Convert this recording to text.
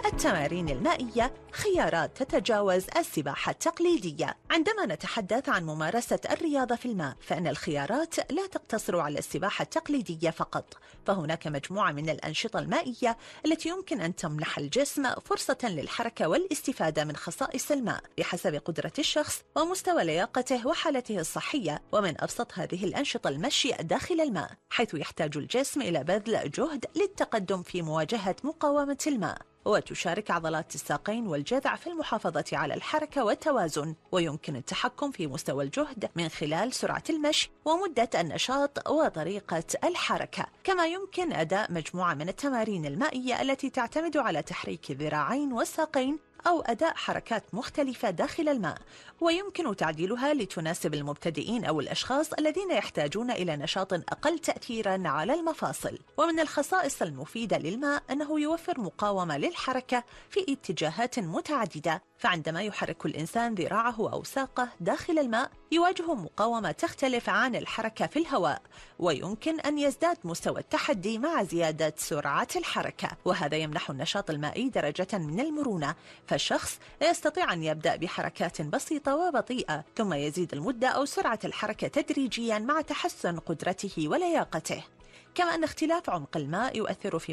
التمارين المائية خيارات تتجاوز السباحة التقليدية. عندما نتحدث عن ممارسة الرياضة في الماء، فإن الخيارات لا تقتصر على السباحة التقليدية فقط، فهناك مجموعة من الأنشطة المائية التي يمكن أن تمنح الجسم فرصة للحركة والاستفادة من خصائص الماء بحسب قدرة الشخص ومستوى لياقته وحالته الصحية. ومن أبسط هذه الأنشطة المشي داخل الماء، حيث يحتاج الجسم إلى بذل جهد للتقدم في مواجهة مقاومة الماء. وتشارك عضلات الساقين والجذع في المحافظة على الحركة والتوازن، ويمكن التحكم في مستوى الجهد من خلال سرعة المشي ومدة النشاط وطريقة الحركة. كما يمكن أداء مجموعة من التمارين المائية التي تعتمد على تحريك الذراعين والساقين أو أداء حركات مختلفة داخل الماء، ويمكن تعديلها لتناسب المبتدئين أو الأشخاص الذين يحتاجون إلى نشاط أقل تأثيراً على المفاصل. ومن الخصائص المفيدة للماء أنه يوفر مقاومة للحركة في اتجاهات متعددة، فعندما يحرك الإنسان ذراعه أو ساقه داخل الماء يواجه مقاومة تختلف عن الحركة في الهواء، ويمكن أن يزداد مستوى التحدي مع زيادة سرعة الحركة، وهذا يمنح النشاط المائي درجة من المرونة، فالشخص يستطيع أن يبدأ بحركات بسيطة وبطيئة ثم يزيد المدة أو سرعة الحركة تدريجيا مع تحسن قدرته ولياقته. كما أن اختلاف عمق الماء يؤثر في